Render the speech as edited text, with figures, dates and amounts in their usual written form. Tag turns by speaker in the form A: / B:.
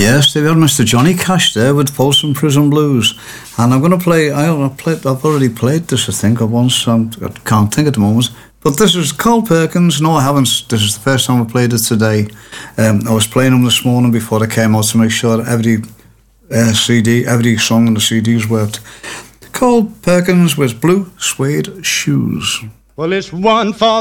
A: Yes, they've got Mr. Johnny Cash there with Folsom Prison Blues. And I'm going to play, I've already played this, I think, once. I can't think at the moment. But this is Carl Perkins. No, I haven't. This is the first time I played it today. I was playing them this morning before I came out to make sure that every song on the CDs worked. Carl Perkins with Blue Suede Shoes.
B: Well, it's one for